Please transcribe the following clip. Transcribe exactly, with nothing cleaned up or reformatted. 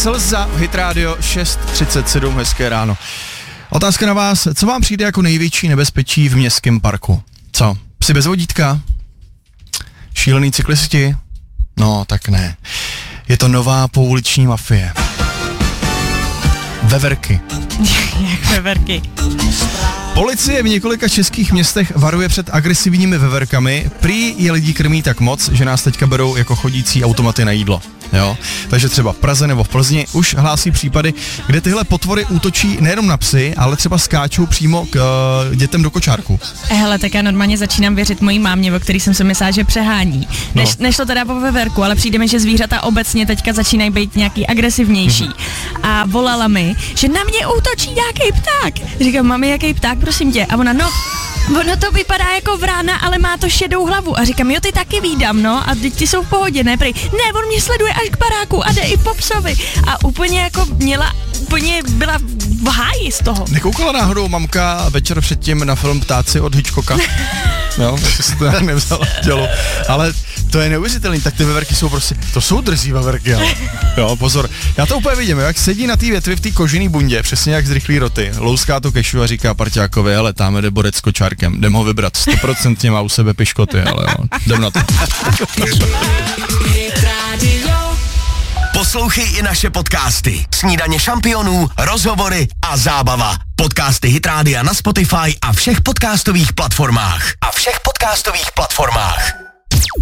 Slza, Hit Radio šest třicet sedm, hezké ráno. Otázka na vás, co vám přijde jako největší nebezpečí v městském parku? Co? Psi bez vodítka? Šílený cyklisti? No, tak ne. Je to nová pouliční mafie. Veverky. Jak veverky? Policie v několika českých městech varuje před agresivními veverkami. Prý je lidí krmí tak moc, že nás teďka berou jako chodící automaty na jídlo. Jo? Takže třeba v Praze nebo v Plzni už hlásí případy, kde tyhle potvory útočí nejenom na psy, ale třeba skáčou přímo k uh, dětem do kočárku. Hele, tak já normálně začínám věřit mojí mámě, o který jsem si myslela, že přehání. No. Neš, nešlo teda po veverku, ale přijde mi, že zvířata obecně teďka začínají být nějaký agresivnější. Mm-hmm. A volala mi, že na mě útočí nějaký pták. Říkám, mami, jaký pták, prosím tě? A ona, no, ono to vypadá jako vrána, ale má to šedou hlavu. A říkám, jo, ty taky vídám, no, a děti jsou v pohodě, ne, prej. Ne, on mě sleduje až k baráku a jde i po psovi. A úplně jako měla, úplně byla v háji z toho. Nekoukala náhodou mamka večer předtím na film Ptáci od Hitchcocka? Jo, takže se to nevzala dělo. Ale to je neuvěřitelný, tak ty veverky jsou prostě, to jsou drzí veverky, ale. Jo, pozor, já to úplně vidím, jak sedí na té větvi v té kožený bundě, přesně jak z Rychlý roty, louská to kešu a říká parťákovi, hele, tam jde borec s kočárkem, jdem ho vybrat, stoprocentně má u sebe piškoty, ale jo, jdem na to. Poslouchej i naše podcasty. Snídaně šampionů, rozhovory a zábava. Podcasty Hit Rádia na Spotify a všech podcastových platformách. A všech podcastových platformách.